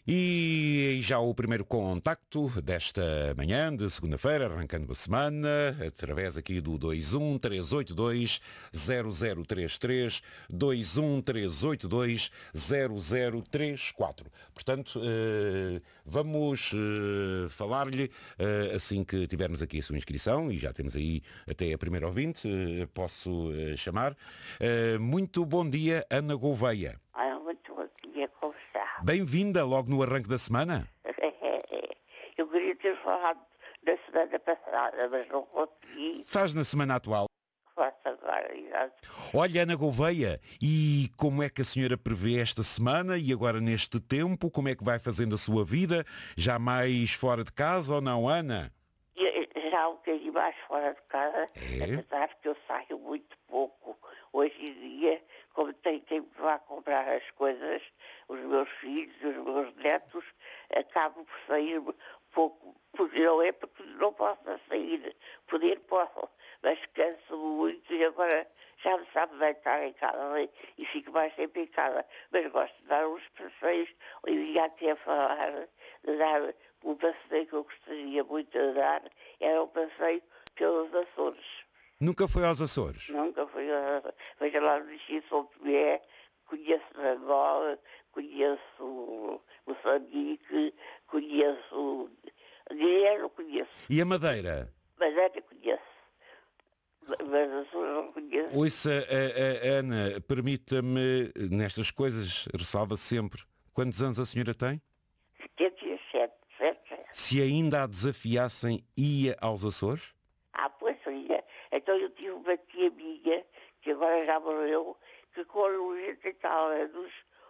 E já o primeiro contacto desta manhã de segunda-feira, arrancando a semana, através aqui do 213820033, 213820034. Portanto, vamos falar-lhe assim que tivermos aqui a sua inscrição, e já temos aí até a primeira ouvinte, posso chamar. Muito bom dia, Ana Gouveia. Muito bom dia, como está? Bem-vinda logo no arranque da semana. Eu queria ter falado da semana passada, mas não consegui. Faz na semana atual. Faço agora, exato. Olha, Ana Gouveia, e como é que a senhora prevê esta semana e agora neste tempo? Como é que vai fazendo a sua vida? Já mais fora de casa ou não, Ana? Já um bocadinho mais fora de casa, É? apesar que eu saio muito pouco. Hoje em dia, como tenho tempo para comprar as coisas, os meus filhos, os meus netos, acabo por sair pouco. Não é porque não posso sair, poder posso, mas canso muito e agora já me sabe bem estar em casa e fico mais tempo em casa. Mas gosto de dar uns passeios, eu ia até falar de dar um passeio que eu gostaria muito de dar, era um passeio pelos Açores. Nunca foi aos Açores? Nunca fui a... Veja lá no Chico São Tomé, conheço Angola, conheço Moçambique, conheço... Guiné não conheço, E a Madeira? mas até conheço. Mas Açores não conheço. Ouça, Ana, permita-me, nestas coisas, ressalva sempre, quantos anos a senhora tem? 77, 77. Se ainda a desafiassem, ia aos Açores? Pois ia. Então eu tive uma tia minha, que agora já morreu, que com 90 e tal anos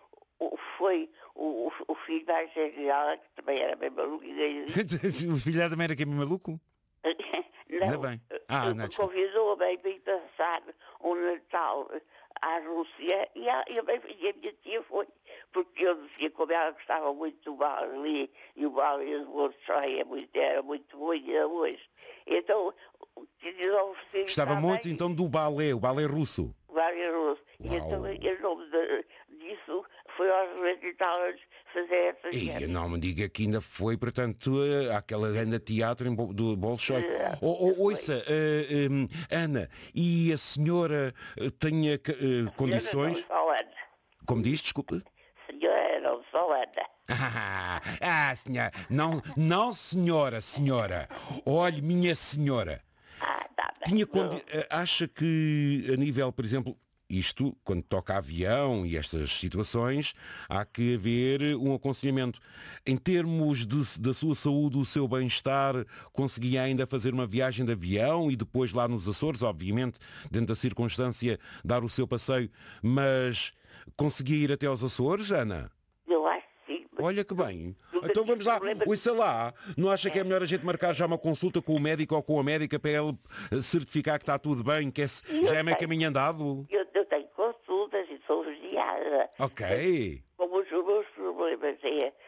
foi o filho mais genial, que também era bem maluco. O filho também era que é maluco? Ainda Não, bem. Não, convidou-me a ir passar um Natal à Rússia e a minha tia foi, porque eu dizia como ela gostava muito do balé e o balé do Bolshoi era muito bom ainda hoje. Então, gostava muito então do balé, o balé russo. O balé russo. E Uau. então, em nome disso, foi aos 90 e tal anos fazer essa E viagem. não me diga que ainda foi, portanto, àquela grande teatro do Bolshoi. Foi. Ouça, Ana, e a senhora tem condições... Senhora, não só Ana. Como diz, desculpe? Senhora, não só Ana. Senhora. Não, senhora. Olhe, minha senhora. Tá bem. Acha que, a nível, por exemplo, isto, quando toca avião e estas situações, há que haver um aconselhamento. Em termos da sua saúde, do seu bem-estar, conseguia ainda fazer uma viagem de avião e depois lá nos Açores, obviamente, dentro da circunstância, dar o seu passeio, mas conseguia ir até aos Açores, Ana? Eu acho que sim. Olha que bem. Nunca Então tive vamos lá. problema. Ouça lá. Não acha que é melhor a gente marcar já uma consulta com o médico ou com a médica para ele certificar que está tudo bem, que já é meio caminho andado? Eu tenho consultas e sou vigiada. Ok. Como os meus problemas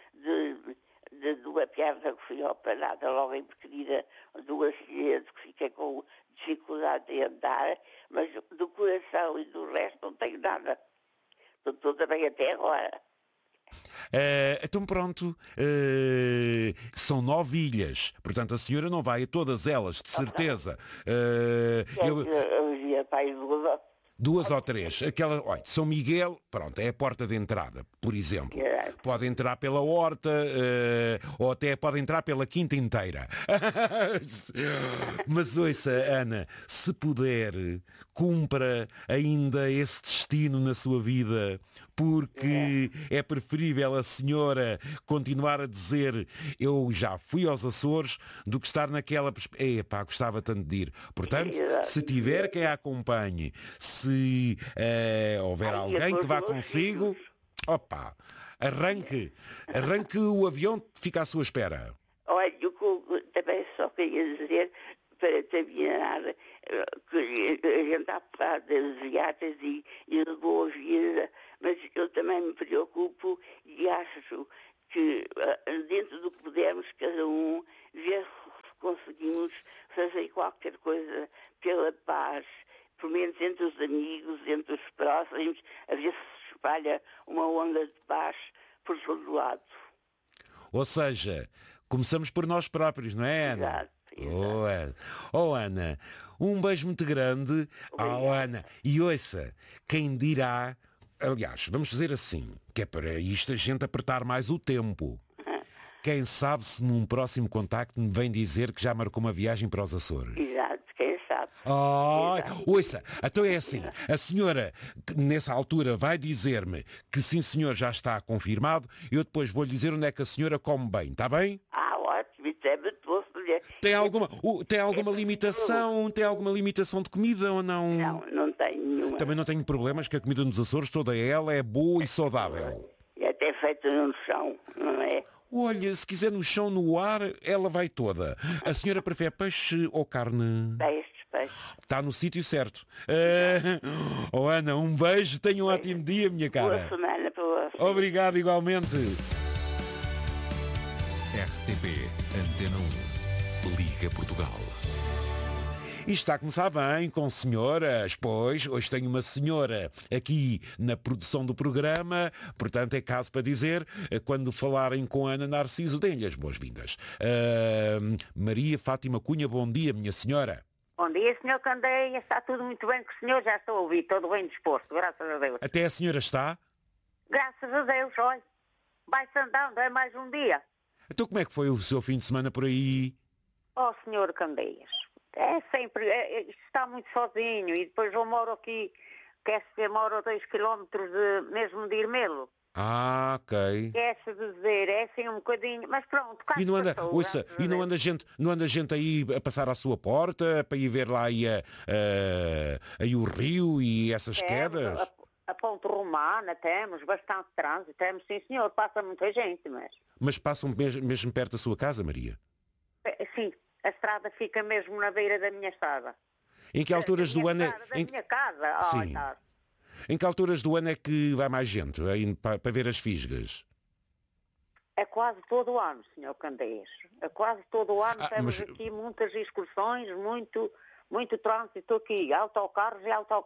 de uma perna que fui operada logo em pequenina, do acidente, que fiquei com dificuldade de andar, mas do coração e do resto não tenho nada. Estou toda bem até agora. Então pronto, são 9 ilhas, portanto a senhora não vai a todas elas, de certeza. Eu ia para aí duas. 2 ou 3. Olha, São Miguel, pronto, é a porta de entrada, por exemplo. Pode entrar pela horta, ou até pode entrar pela quinta inteira. Mas ouça, Ana, se puder, cumpra ainda esse destino na sua vida, porque é preferível a senhora continuar a dizer eu já fui aos Açores do que estar naquela... gostava tanto de ir. Portanto, se tiver quem a acompanhe, se houver alguém que vá consigo, arranque o avião, fica à sua espera. Olha, eu também só queria dizer, para terminar, que a gente está a falar das viagens e de boa vida, mas eu também me preocupo e acho que dentro do que pudermos cada um, ver se conseguimos fazer qualquer coisa pela paz, pelo menos entre os amigos, entre os próximos, a ver se espalha uma onda de paz por todo lado. Ou seja, começamos por nós próprios, não é, Ana? Exato. Oh, Ana. Oh, Ana, um beijo muito grande. Oh, Ana. E ouça, quem dirá... Aliás, vamos fazer assim, que é para isto a gente apertar mais o tempo. Quem sabe se num próximo contacto me vem dizer que já marcou uma viagem para os Açores. Exato, quem sabe. Ouça, então é assim, a senhora nessa altura vai dizer-me que sim senhor já está confirmado, eu depois vou-lhe dizer onde é que a senhora come bem, está bem? Ótimo, isso é muito bom, mulher. Tem alguma limitação, tem alguma limitação de comida ou não? Não, não tenho nenhuma. Também não tenho problemas, que a comida nos Açores, toda ela é boa e saudável. E até feita no chão, não é? Olha, se quiser no chão, no ar, ela vai toda. A senhora prefere peixe ou carne? Peixe. Está no sítio certo. Oh, Ana, um beijo, tenha um ótimo dia, minha cara. Boa semana para você. Obrigado, igualmente. RTP Antena 1, Liga Portugal. E está a começar bem com senhoras, pois hoje tenho uma senhora aqui na produção do programa, portanto é caso para dizer, quando falarem com Ana Narciso, deem-lhe as boas-vindas. Maria Fátima Cunha, bom dia, minha senhora. Bom dia, Sr. Candeia. Está tudo muito bem com o senhor? Já estou a ouvir, todo bem disposto, graças a Deus. Até a senhora está? Graças a Deus, olha. Vai-se andando, é mais um dia. Então como é que foi o seu fim de semana por aí? Oh, Sr. Candeias, é sempre, está muito sozinho e depois eu moro aqui, quer dizer, moro a 2 quilómetros mesmo de Irmelo. Ok. Esquece de dizer, é assim um bocadinho, mas pronto, cá E não anda, estou, ouça, graças a e não Deus. anda gente aí a passar à sua porta para ir ver lá aí o rio e essas quedas? A Ponte Romana temos bastante trânsito, temos sim senhor, passa muita gente, mas... Mas passam mesmo perto da sua casa, Maria? Sim, a estrada fica mesmo na beira da minha estrada. Em que alturas do ano é... Da minha casa? Sim. Tá. Em que alturas do ano é que vai mais gente aí para ver as fisgas? É quase todo o ano, Sr. Candeias. É quase todo o ano. Temos mas- aqui muitas excursões, muito trânsito aqui. Autocarros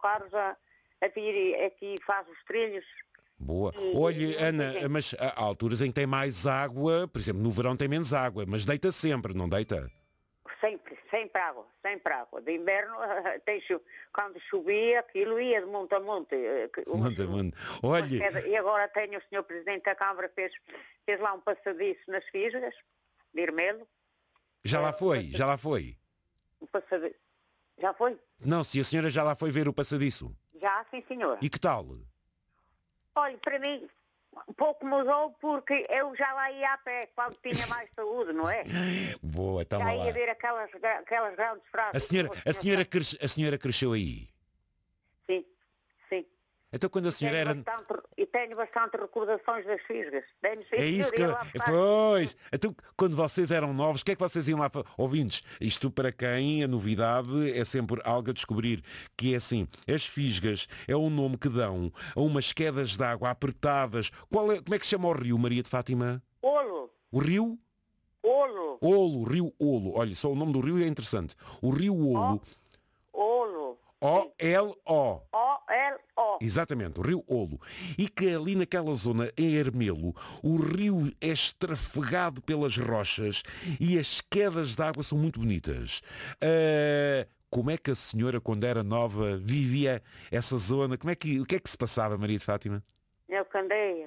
a vir aqui, faz os trilhos. Boa. E- Olhe, e- Ana, e- mas há alturas em que tem mais água, por exemplo, no verão tem menos água, mas deita sempre, não deita? Sempre água. De inverno, quando chovia, aquilo ia de monte a monte. Manda. Olhe, E agora tenho o Sr. Presidente da Câmara, fez lá um passadiço nas Fisgas, de Irmelo. já lá foi. Um passadiço. Já foi? Não, se a senhora já lá foi ver o passadiço. Já, sim, senhor. E que tal? Olha, para mim, um pouco mudou porque eu já lá ia a pé, quando tinha mais saúde, não é? Boa, então Já lá. ia ver aquelas grandes frases. A senhora cresceu aí. Sim. Então quando a senhora era... E tenho bastante recordações das Fisgas. É isso que... Pois, então quando vocês eram novos, o que é que vocês iam lá... Ouvintes, isto para quem a novidade é sempre algo a descobrir, que é assim, as fisgas é um nome que dão a umas quedas de água apertadas. Como é que se chama o rio, Maria de Fátima? Olo. O rio? Olo. Rio Olo. Olha, só o nome do rio é interessante. O rio Olo. Olo. O-L-O. O-L-O. Exatamente, o rio Olo. E que ali naquela zona, em Ermelo, o rio é estrafegado pelas rochas e as quedas de água são muito bonitas. Como é que a senhora, quando era nova, vivia essa zona? O que é que se passava, Maria de Fátima? Meu Candeias.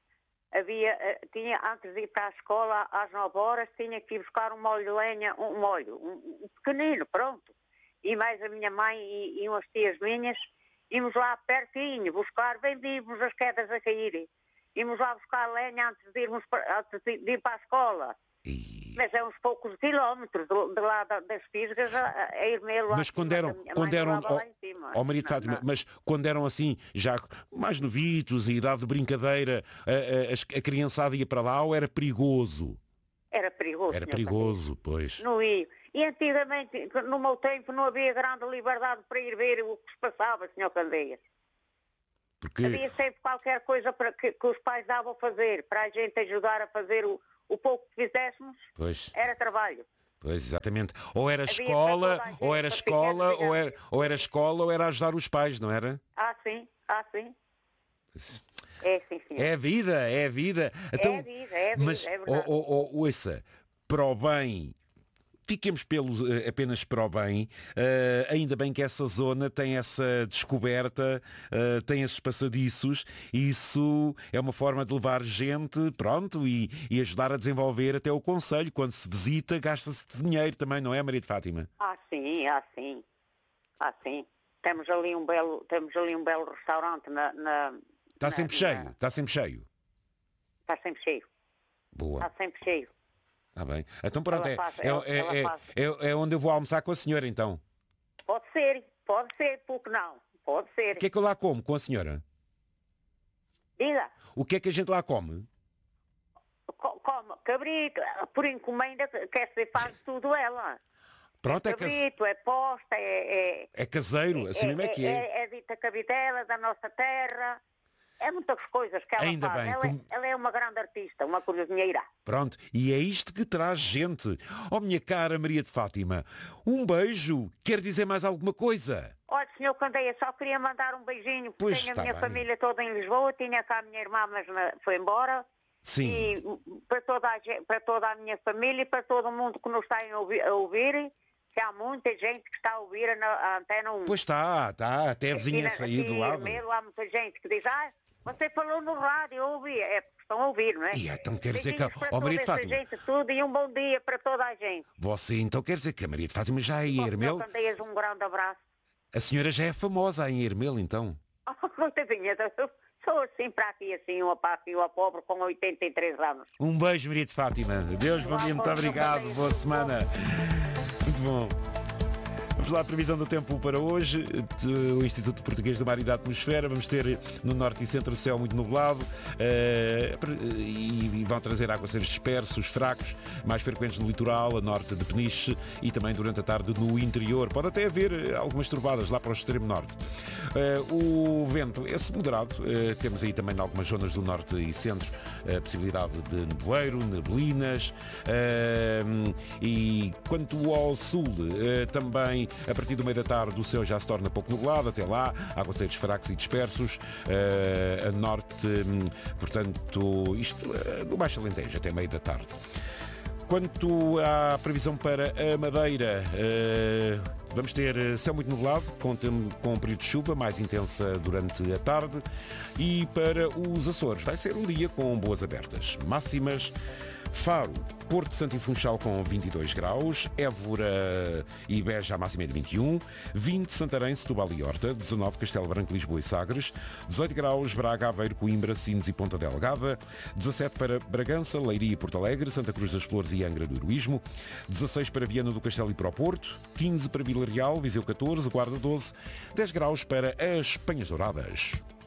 Antes de ir para a escola, às 9 horas, tinha que ir buscar um molho de lenha, um pequenino, pronto. E mais a minha mãe e umas tias minhas, íamos lá pertinho buscar, bem vimos as quedas a caírem. Íamos lá buscar lenha antes de ir para a escola. Mas é uns poucos quilómetros de lá das Fisgas a Irmelo. Mas quando eram Maria de Fátima, mas quando eram assim, já mais novitos, em idade de brincadeira, a criançada ia para lá ou era perigoso? Era perigoso. Era perigoso, pois. No Rio. E antigamente, no meu tempo, não havia grande liberdade para ir ver o que se passava, Sr. Candeias. Porque... Havia sempre qualquer coisa que os pais davam a fazer, para a gente ajudar a fazer o pouco que fizéssemos, pois. Era trabalho. Pois, exatamente. Ou era Havia escola, para toda a gente, ou era para escola, pequenos ou era escola, ou era ajudar os pais, não era? Sim. É, sim, senhor. É a vida, é a vida. Então, é a vida, é a vida, mas, é verdade. ouça, para o bem, fiquemos apenas para o bem, ainda bem que essa zona tem essa descoberta, tem esses passadiços, e isso é uma forma de levar gente, pronto, e ajudar a desenvolver até o concelho. Quando se visita, gasta-se dinheiro também, não é, Maria de Fátima? Sim. Sim. Temos ali um belo restaurante Está sempre cheio, está sempre cheio. Está sempre cheio. Boa. Está sempre cheio. Está bem. Então pronto, Ela faz. é onde eu vou almoçar com a senhora, então. Pode ser, porque não? Pode ser. O que é que eu lá como com a senhora? Diga. O que é que a gente lá come? Come cabrito, por encomenda, quer dizer, faz tudo ela. Pronto, é cabrito, é posta, é caseiro, assim mesmo é que é. É dita cabidela da nossa terra. É muitas coisas que ela Ainda faz. bem, Ela é uma grande artista, uma cozinheira. Pronto, e é isto que traz gente. Oh, minha cara Maria de Fátima, um beijo. Quer dizer mais alguma coisa? Olha, senhor Candeia, só queria mandar um beijinho, porque Pois tenho a está minha bem. família toda em Lisboa, tinha cá a minha irmã, mas foi embora. Sim. E para toda a minha família e para todo mundo que nos está a ouvir, que há muita gente que está a ouvir a Antena 1. Pois está, até a vizinhança aí do lado. Primeiro, há muita gente que diz, você falou no rádio, eu ouvi. É porque estão a ouvir, não é? E então quer dizer que... Beijinhos para Oh, Maria de toda essa Fátima, gente, tudo, e um bom dia para toda a gente. você então quer dizer que a Maria de Fátima já é em Hermel? Candeias, um grande abraço. A senhora já é famosa em Hermel, então? Coitadinha, sou assim para aqui, assim, uma para aqui, uma pobre, com 83 anos. Um beijo, Maria de Fátima. Deus, bom dia, muito obrigado. Boa semana. Muito bom. Vamos lá, a previsão do tempo para hoje. O Instituto Português do Mar e da Atmosfera. Vamos ter no norte e centro céu muito nublado e vão trazer aguaceiros dispersos, fracos, mais frequentes no litoral, a norte de Peniche e também durante a tarde no interior. Pode até haver algumas trovadas lá para o extremo norte. O vento é moderado. Temos aí também em algumas zonas do norte e centro a possibilidade de nevoeiro, neblinas. E quanto ao sul, também a partir do meio da tarde o céu já se torna pouco nublado, até lá, aguaceiros fracos e dispersos, a norte, portanto, isto no Baixo Alentejo, até meio da tarde. Quanto à previsão para a Madeira, vamos ter céu muito nublado, com um período de chuva mais intensa durante a tarde, e para os Açores vai ser um dia com boas abertas. Máximas: Faro, Porto Santo e Funchal com 22 graus, Évora e Beja a máxima é de 21, 20 Santarém, Setúbal e Horta, 19 Castelo Branco, Lisboa e Sagres, 18 graus Braga, Aveiro, Coimbra, Sines e Ponta Delgada, 17 para Bragança, Leiria e Porto Alegre, Santa Cruz das Flores e Angra do Heroísmo, 16 para Viana do Castelo e para o Porto, 15 para Vila Real, Viseu 14, Guarda 12, 10 graus para as Penhas Douradas.